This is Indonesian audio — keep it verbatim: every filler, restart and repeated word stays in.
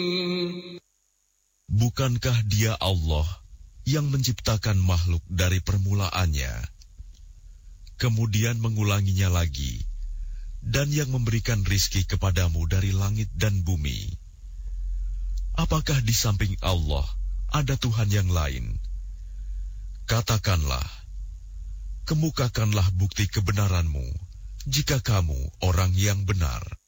Bukankah Dia Allah yang menciptakan makhluk dari permulaannya, kemudian mengulanginya lagi, dan yang memberikan rizki kepadamu dari langit dan bumi? Apakah di samping Allah ada Tuhan yang lain? Katakanlah, kemukakanlah bukti kebenaranmu, jika kamu orang yang benar.